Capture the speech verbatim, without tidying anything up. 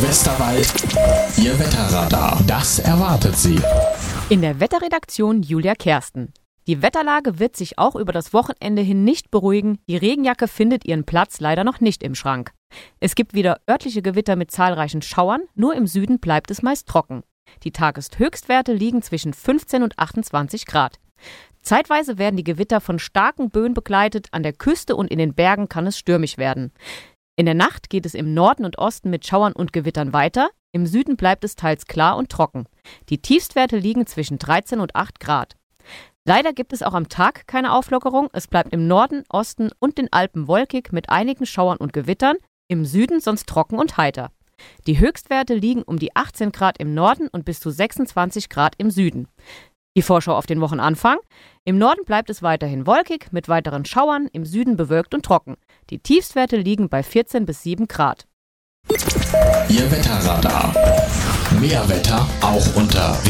Westerwald, Ihr Wetterradar. Das erwartet Sie. In der Wetterredaktion Julia Kersten. Die Wetterlage wird sich auch über das Wochenende hin nicht beruhigen. Die Regenjacke findet ihren Platz leider noch nicht im Schrank. Es gibt wieder örtliche Gewitter mit zahlreichen Schauern, nur im Süden bleibt es meist trocken. Die Tageshöchstwerte liegen zwischen fünfzehn und achtundzwanzig Grad. Zeitweise werden die Gewitter von starken Böen begleitet, an der Küste und in den Bergen kann es stürmisch werden. In der Nacht geht es im Norden und Osten mit Schauern und Gewittern weiter, im Süden bleibt es teils klar und trocken. Die Tiefstwerte liegen zwischen dreizehn und acht Grad. Leider gibt es auch am Tag keine Auflockerung, es bleibt im Norden, Osten und den Alpen wolkig mit einigen Schauern und Gewittern, im Süden sonst trocken und heiter. Die Höchstwerte liegen um die achtzehn Grad im Norden und bis zu sechsundzwanzig Grad im Süden. Die Vorschau auf den Wochenanfang. Im Norden bleibt es weiterhin wolkig, mit weiteren Schauern, im Süden bewölkt und trocken. Die Tiefstwerte liegen bei vierzehn bis sieben Grad. Ihr Wetterradar. Mehr Wetter auch unter